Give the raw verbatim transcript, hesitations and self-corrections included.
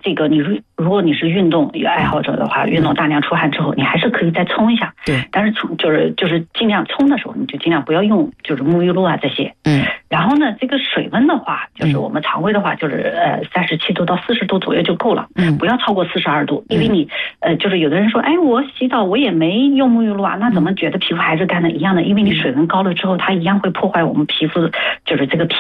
这个你如果你是运动爱好者的话，运动大量出汗之后，你还是可以再冲一下。 对， 但是冲就是就是尽量冲的时候，你就尽量不要用就是沐浴露啊这些。 嗯。 然后呢，这个水温的话，就是我们常规的话，就是呃三十七度到四十度左右就够了。嗯。不要超过四十二度，因为你呃就是有的人说，哎，我洗澡我也没用沐浴露啊，那怎么觉得皮肤还是干的？一样的，因为你水温高了之后，它一样会破坏我们皮肤就是这个皮